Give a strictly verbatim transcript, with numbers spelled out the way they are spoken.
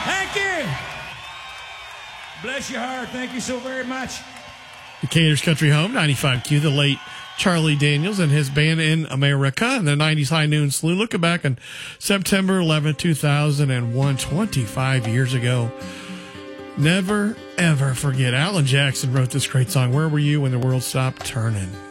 Thank you. Bless your heart. Thank you so very much. Decatur's Country Home, ninety-five Q, the late Charlie Daniels and his band in America, and the nineties High Noon Saloon. Looking back on September eleventh, two thousand one, twenty-five years ago. Never, ever forget. Alan Jackson wrote this great song, Where Were You When the World Stopped Turning?